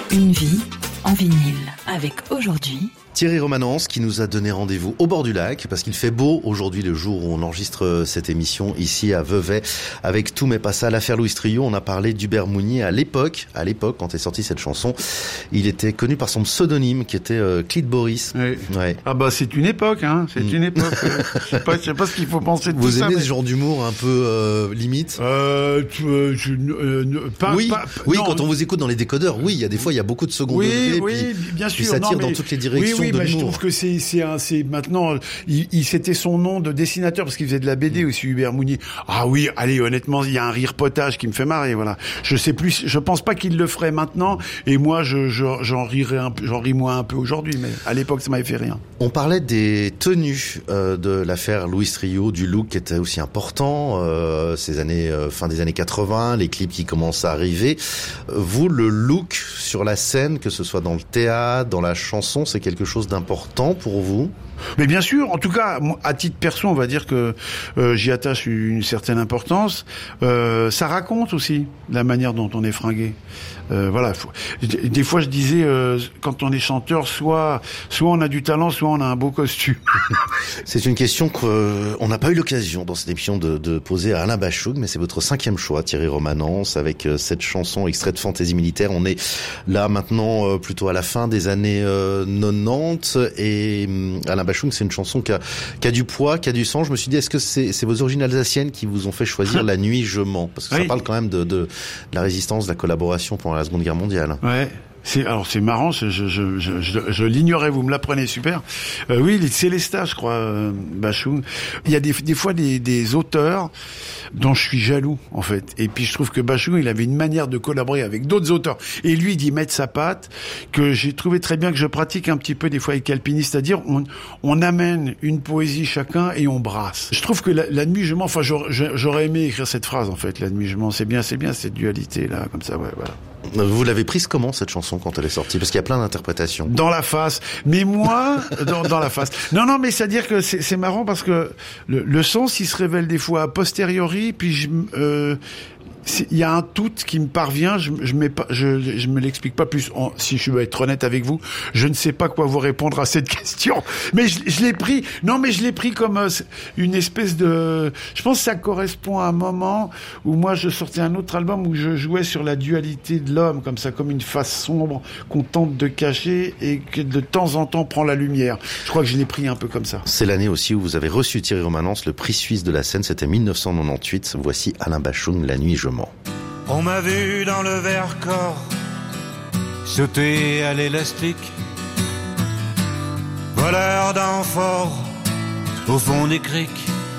Une vie en vinyle, avec aujourd'hui Thierry Romanens qui nous a donné rendez-vous au bord du lac parce qu'il fait beau aujourd'hui le jour où on enregistre cette émission ici à Vevey avec Tout mais pas ça, l'affaire Louis Trio. On a parlé d'Hubert Mounier à l'époque quand est sortie cette chanson. Il était connu par son pseudonyme qui était Clyde Boris. Oui. Ouais. Ah bah c'est une époque, hein. C'est une époque. Je sais pas ce qu'il faut penser de Vous tout ça. aimez Mais... ce genre d'humour un peu limite Oui, non, quand on vous écoute dans les décodeurs, oui, il y a des fois il y a beaucoup de second degré. Oui, puis, bien sûr. Puis ça tire dans toutes les directions de l'humour. Je trouve que c'est maintenant, c'était son nom de dessinateur parce qu'il faisait de la BD aussi, Hubert Mounier. Ah oui, allez, honnêtement, il y a un rire potage qui me fait marrer, voilà. Je pense pas qu'il le ferait maintenant, et moi, j'en ris moins un peu aujourd'hui, mais à l'époque, ça m'avait fait rire. On parlait des tenues de l'affaire Louis Trio, du look qui était aussi important, ces années, fin des années 80, les clips qui commencent à arriver. Vous, le look sur la scène, que ce soit dans le théâtre, dans la chanson, c'est quelque chose d'important pour vous? Mais bien sûr, en tout cas, à titre perso, on va dire que j'y attache une certaine importance. Ça raconte aussi la manière dont on est fringué. Voilà. Des fois, je disais, quand on est chanteur, soit on a du talent, soit on a un beau costume. C'est une question qu'on n'a pas eu l'occasion dans cette émission de poser à Alain Bachung, mais c'est votre 5e choix, Thierry Romanens, avec cette chanson extrait de Fantaisie militaire. On est là maintenant plutôt à la fin des années 90 et Alain Bachung, c'est une chanson qui a du poids, qui a du sens. Je me suis dit, est-ce que c'est vos origines alsaciennes qui vous ont fait choisir La Nuit je mens? Parce que ça parle quand même de la résistance, de la collaboration pendant la Seconde Guerre mondiale. Ouais. C'est marrant, je l'ignorais, vous me l'apprenez, super. Oui, c'est Lestat, je crois, Bachung. Il y a des fois des auteurs dont je suis jaloux, en fait. Et puis je trouve que Bachung, il avait une manière de collaborer avec d'autres auteurs. Et lui, d'y mettre sa patte, que j'ai trouvé très bien, que je pratique un petit peu des fois avec Calpini, c'est-à-dire on amène une poésie chacun et on brasse. Je trouve que la nuit je mens, enfin j'aurais aimé écrire cette phrase, en fait. La nuit je mens, c'est bien cette dualité là, comme ça, ouais, voilà. Vous l'avez prise comment, cette chanson, quand elle est sortie? Parce qu'il y a plein d'interprétations. Dans la face. Mais moi, dans la face. Non, mais c'est-à-dire que c'est marrant parce que le sens, il se révèle des fois a posteriori, puis il y a un tout qui me parvient, je me l'explique pas plus. Si je veux être honnête avec vous, je ne sais pas quoi vous répondre à cette question. Mais je l'ai pris comme une espèce de, je pense que ça correspond à un moment où moi je sortais un autre album où je jouais sur la dualité de l'homme, comme ça, comme une face sombre qu'on tente de cacher et que de temps en temps prend la lumière. Je crois que je l'ai pris un peu comme ça. C'est l'année aussi où vous avez reçu, Thierry Romanens, le prix suisse de la scène, c'était 1998. Voici Alain Bachung, La Nuit je mens. On m'a vu dans le Vercors sauter à l'élastique, voleur d'amphores au fond des criques,